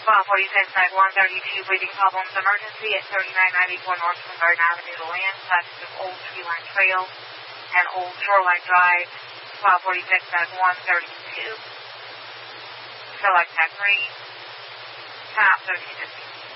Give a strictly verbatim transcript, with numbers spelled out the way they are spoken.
twelve forty-six at one thirty-two, breathing problems, emergency at thirty-nine ninety-four North from Garden Avenue to land, south of Old Tree Line Trail and Old Shoreline Drive, twelve forty-six at one thirty-two. Select at three, top thirteen fifty.